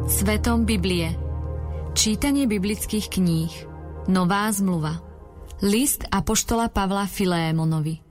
Svetom Biblie. Čítanie biblických kníh. Nová zmluva. List apoštola Pavla Filémonovi.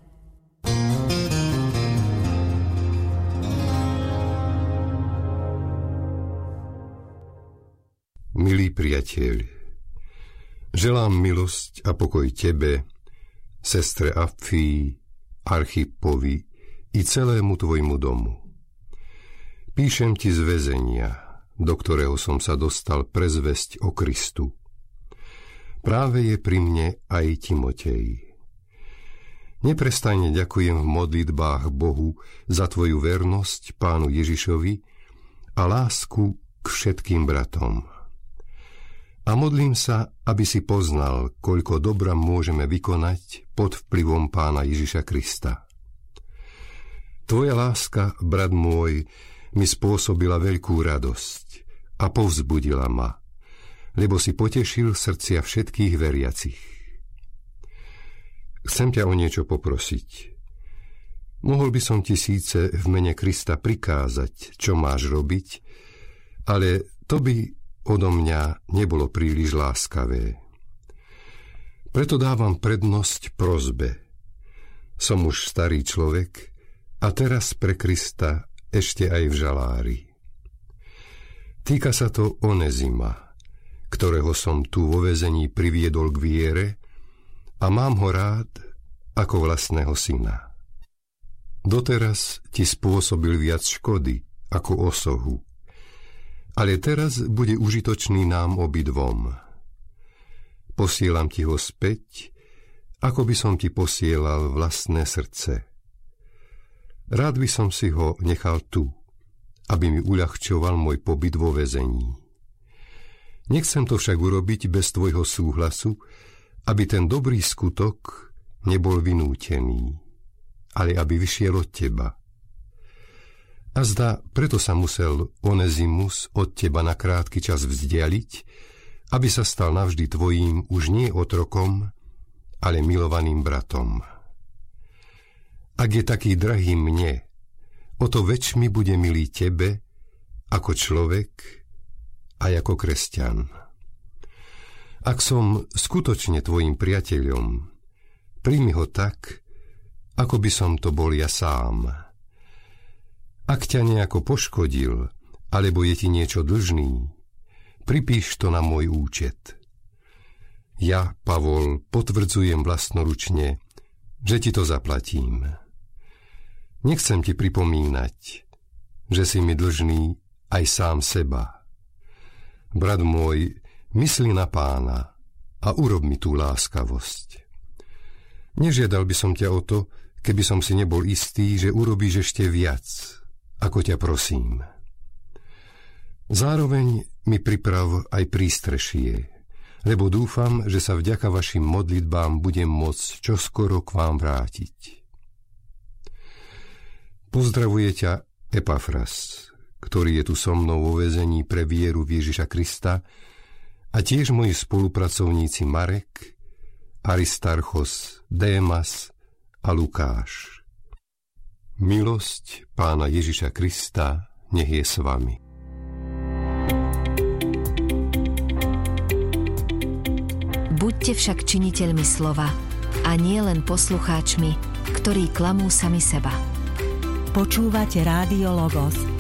Milý priateľ, želám milosť a pokoj tebe, sestre Apfii, Archippovi i celému tvojmu domu. Píšem ti z väzenia, do ktorého som sa dostal pre zvesť o Kristu. Práve je pri mne aj Timotej. Neprestajne ďakujem v modlitbách Bohu za tvoju vernosť Pánu Ježišovi a lásku k všetkým bratom. A modlím sa, aby si poznal, koľko dobra môžeme vykonať pod vplyvom Pána Ježiša Krista. Tvoja láska, brat môj, mi spôsobila veľkú radosť a povzbudila ma, lebo si potešil srdcia všetkých veriacich. Chcem ťa o niečo poprosiť. Mohol by som ti síce v mene Krista prikázať, čo máš robiť, ale to by odo mňa nebolo príliš láskavé. Preto dávam prednosť prosbe. Som už starý človek a teraz pre Krista ešte aj v žalári. Týka sa to Onezima, ktorého som tu vo väzení priviedol k viere a mám ho rád ako vlastného syna. Doteraz ti spôsobil viac škody ako osohu, ale teraz bude užitočný nám obidvom. Posielam ti ho späť, ako by som ti posielal vlastné srdce. Rád by som si ho nechal tu, aby mi uľahčoval môj pobyt vo väzení. Nechcem to však urobiť bez tvojho súhlasu, aby ten dobrý skutok nebol vynútený, ale aby vyšiel od teba. A zdá, preto sa musel Onezimus od teba na krátky čas vzdialiť, aby sa stal navždy tvojím už nie otrokom, ale milovaným bratom. Ak je taký drahý mne, o to väčš mi bude milý tebe ako človek a ako kresťan. Ak som skutočne tvojim priateľom, príjmi ho tak, ako by som to bol ja sám. Ak ťa nejako poškodil, alebo je ti niečo dlžný, pripíš to na môj účet. Ja, Pavol, potvrdzujem vlastnoručne, že ti to zaplatím. Nechcem ti pripomínať, že si mi dlžný aj sám seba. Brat môj, mysli na Pána a urob mi tú láskavosť. Nežiadal by som ťa o to, keby som si nebol istý, že urobíš ešte viac, ako ťa prosím. Zároveň mi priprav aj prístrešie, lebo dúfam, že sa vďaka vašim modlitbám budem môcť čoskoro k vám vrátiť. Pozdravuje ťa Epafras, ktorý je tu so mnou vo väzení pre vieru v Ježiša Krista, a tiež moji spolupracovníci Marek, Aristarchos, Démas a Lukáš. Milosť Pána Ježiša Krista nech je s vami. Buďte však činiteľmi slova a nie len poslucháčmi, ktorí klamú sami seba. Počúvate Rádio Logos.